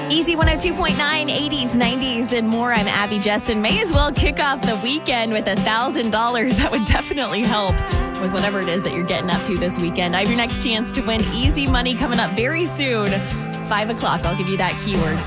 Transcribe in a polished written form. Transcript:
Easy 102.9, 80s, 90s, and more. I'm Abby Jessen. May as well kick off the weekend with $1,000. That would definitely help with whatever it is that you're getting up to this weekend. I have your next chance to win easy money coming up very soon. 5 o'clock. I'll give you that keyword.